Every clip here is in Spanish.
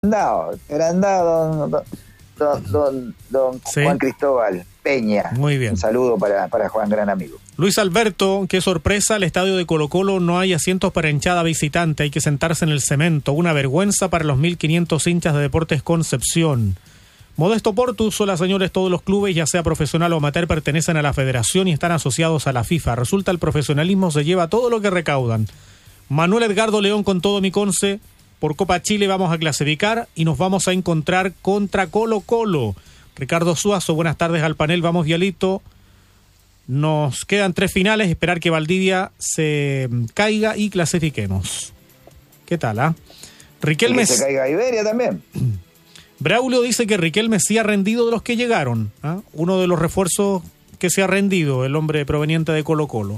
agrandado, don Sí. Juan Cristóbal Peña. Muy bien. Un saludo para Juan, gran amigo. Luis Alberto, qué sorpresa, el estadio de Colo-Colo no hay asientos para hinchada visitante, hay que sentarse en el cemento, una vergüenza para los 1.500 hinchas de Deportes Concepción. Modesto Portus, hola señores, todos los clubes, ya sea profesional o amateur, pertenecen a la federación y están asociados a la FIFA. Resulta el profesionalismo se lleva todo lo que recaudan. Manuel Edgardo León con todo mi Conce, por Copa Chile vamos a clasificar y nos vamos a encontrar contra Colo-Colo. Ricardo Suazo, buenas tardes al panel, vamos Vialito. Nos quedan 3 finales, esperar que Valdivia se caiga y clasifiquemos. ¿Qué tal, ah? Riquelme... Y que se caiga Iberia también. Braulio dice que Riquelme sí ha rendido de los que llegaron, ¿ah? Uno de los refuerzos que se ha rendido, el hombre proveniente de Colo-Colo.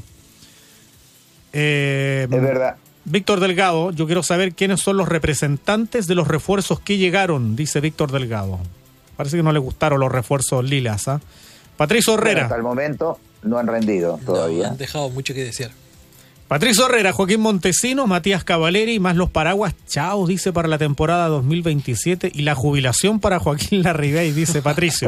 Es verdad. Víctor Delgado, yo quiero saber quiénes son los representantes de los refuerzos que llegaron, dice Víctor Delgado. Parece que no le gustaron los refuerzos lilas, ¿ah? Patricio Herrera. Bueno, hasta el momento no han rendido todavía. No, han dejado mucho que desear. Patricio Herrera, Joaquín Montesinos, Matías Cavaleri, más los paraguas, chao, dice, para la temporada 2027 y la jubilación para Joaquín Larribey, dice Patricio.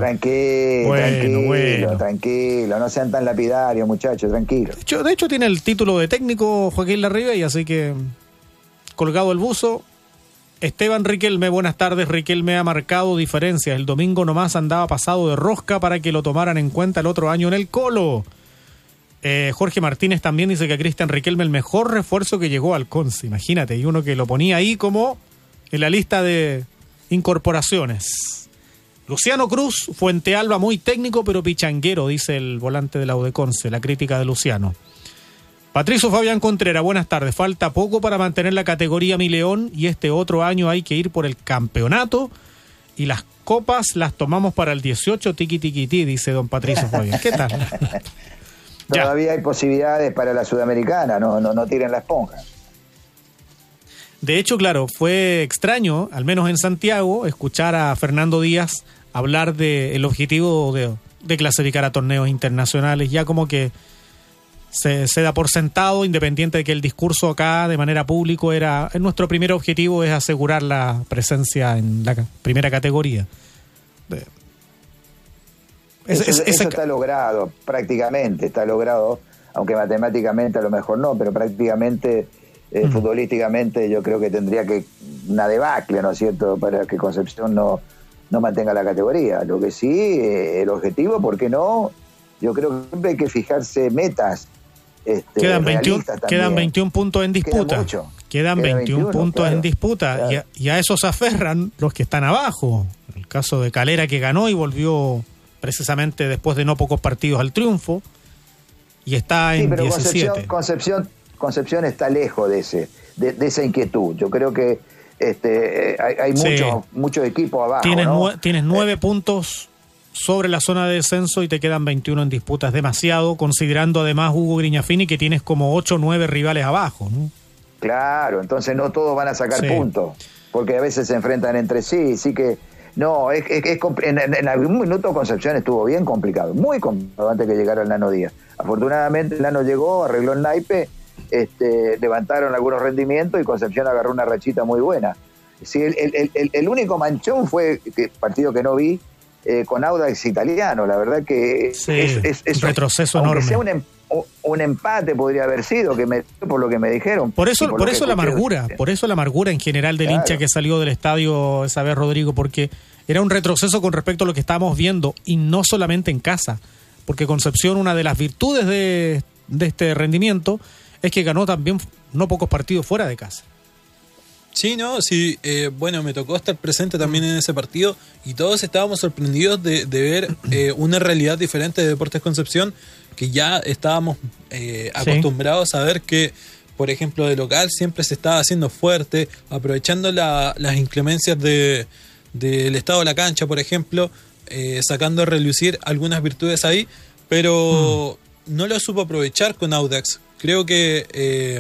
Tranquilo, no sean tan lapidarios, muchachos, tranquilo. De hecho tiene el título de técnico Joaquín Larribey, así que colgado el buzo. Esteban Riquelme, buenas tardes. Riquelme ha marcado diferencias. El domingo nomás andaba pasado de rosca para que lo tomaran en cuenta el otro año en el Colo. Jorge Martínez también dice que a Cristian Riquelme el mejor refuerzo que llegó al Conce. Imagínate, y uno que lo ponía ahí como en la lista de incorporaciones. Luciano Cruz, Fuente Alba muy técnico pero pichanguero, dice el volante de la U de Conce, la crítica de Luciano. Patricio Fabián Contreras, buenas tardes. Falta poco para mantener la categoría Mi León y este otro año hay que ir por el campeonato y las copas las tomamos para el 18 tiqui tiqui ti, dice don Patricio Fabián. ¿Qué tal? Todavía hay posibilidades para la Sudamericana, no tiren la esponja. De hecho, claro, fue extraño, al menos en Santiago, escuchar a Fernando Díaz hablar del objetivo de clasificar a torneos internacionales. Ya como que se da por sentado, independiente de que el discurso acá de manera pública era, nuestro primer objetivo es asegurar la presencia en la primera categoría. Eso está logrado, prácticamente está logrado, aunque matemáticamente a lo mejor no, pero prácticamente futbolísticamente yo creo que tendría que una debacle, ¿no es cierto?, para que Concepción no mantenga la categoría. Lo que sí, el objetivo, ¿por qué no? Yo creo que siempre hay que fijarse metas. Quedan 21 puntos en disputa. Quedan 21 puntos, claro, en disputa, claro. Y a eso se aferran los que están abajo. El caso de Calera, que ganó y volvió precisamente después de no pocos partidos al triunfo, y está en 17. Concepción está lejos de esa inquietud. Yo creo que hay muchos equipos abajo. Tienes 9 puntos sobre la zona de descenso y te quedan 21 en disputa. Es demasiado, considerando además, Hugo Grignafini, que tienes como 8 o 9 rivales abajo, ¿no? Claro, entonces no todos van a sacar puntos, porque a veces se enfrentan entre sí, sí que no, en algún minuto Concepción estuvo bien complicado, muy complicado antes que llegara el Nano Díaz. Afortunadamente el Nano llegó, arregló el naipe, levantaron algunos rendimientos y Concepción agarró una rachita muy buena. Sí, el único manchón fue el partido que no vi, con Audax Italiano, la verdad que es un retroceso enorme. Sea un empate podría haber sido, por lo que me dijeron. Por eso la amargura en general del hincha que salió del estadio esa vez, Rodrigo, porque era un retroceso con respecto a lo que estábamos viendo, y no solamente en casa, porque Concepción, una de las virtudes de este rendimiento es que ganó también no pocos partidos fuera de casa. Sí, bueno, me tocó estar presente también en ese partido y todos estábamos sorprendidos de ver una realidad diferente de Deportes Concepción, que ya estábamos acostumbrados a ver que, por ejemplo, de local siempre se estaba haciendo fuerte, aprovechando las inclemencias del estado de la cancha, por ejemplo, sacando a relucir algunas virtudes ahí, pero no lo supo aprovechar con Audax. Creo que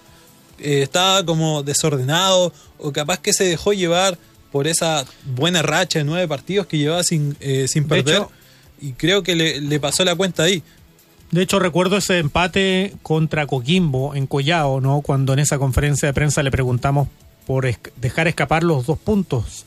estaba como desordenado, o capaz que se dejó llevar por esa buena racha de 9 partidos que llevaba sin perder, hecho, y creo que le pasó la cuenta ahí. De hecho, recuerdo ese empate contra Coquimbo en Collao, ¿no? Cuando en esa conferencia de prensa le preguntamos por dejar escapar los 2 puntos